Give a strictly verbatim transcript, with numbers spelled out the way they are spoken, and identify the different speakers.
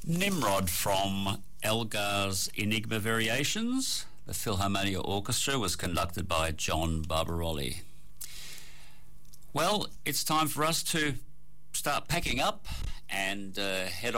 Speaker 1: Nimrod from Elgar's Enigma Variations. The Philharmonia Orchestra was conducted by John Barbaroli. Well, it's time for us to start packing up and uh, head